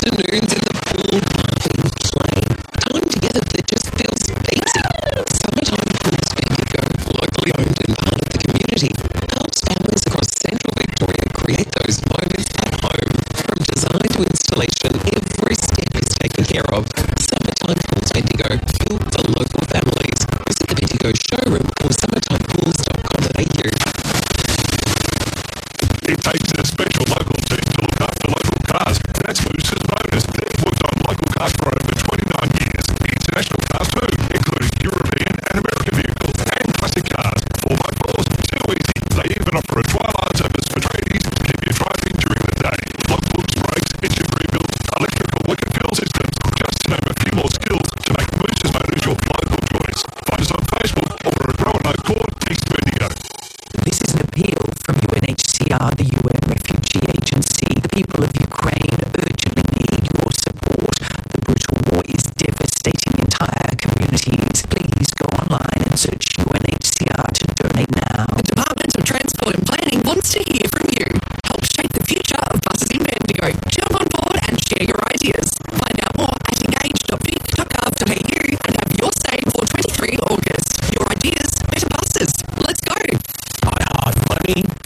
afternoons in the pool, being play. Time together that just feels easy. Summertime Pools Bendigo, locally owned and part of the community, helps families across central Victoria create those moments at home. From design to installation, every step is taken care of. Summertime Pools Bendigo, built for local families. Visit the Bendigo showroom or summertimepools.com.au. It takes a special local team to look after local cars. That's Moose's bonus. They've worked on local cars for over 29 years. International cars too, including European and American vehicles and classic cars. 4x4s, too easy. They even offer a 12-hour service for tradies to keep you driving during the day. Logbooks, brakes, engine rebuild, electrical wicket fill systems, just to name a few more skills to make Moose's Motors your local choice. Find us on Facebook or at Roanoke Court, East Bendigo. This is an appeal from UNHCR, the UN Refugee Agency. The people of Ukraine urgently need your support. The brutal war is devastating entire communities. Please go online and search UNHCR to donate now. The Department of Transport and Planning wants to hear from you. Help shape the future of buses in Bendigo. Jump on board and share your ideas. Find out more at engage.vic.gov.au and have your say for 23 August. Your ideas, better buses. Let's go. Hard money,